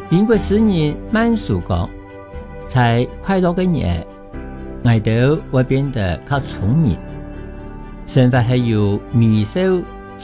英国诗人曼殊讲，在快乐的人，外头会变得较聪明，生活还有美秀